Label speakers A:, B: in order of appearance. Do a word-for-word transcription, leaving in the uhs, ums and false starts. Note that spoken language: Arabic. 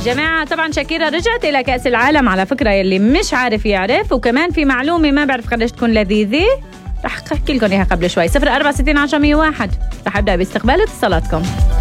A: جماعة طبعا شاكيرا رجعت إلى كأس العالم على فكرة، يلي مش عارف يعرف. وكمان في معلومة ما بعرف قديش تكون لذيذة، رح أحكي لكم إياها قبل شوي. صفر أربعة ستين عشرة مية واحد رح أبدأ باستقبال اتصالاتكم.